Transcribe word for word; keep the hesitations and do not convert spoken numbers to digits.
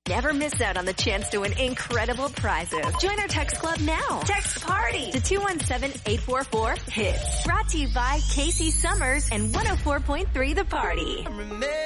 Never miss out on the chance to win incredible prizes. Join our text club now. Text PARTY to two one seven, eight four four, HITS. Brought to you by Casey Summers and one oh four point three The Party.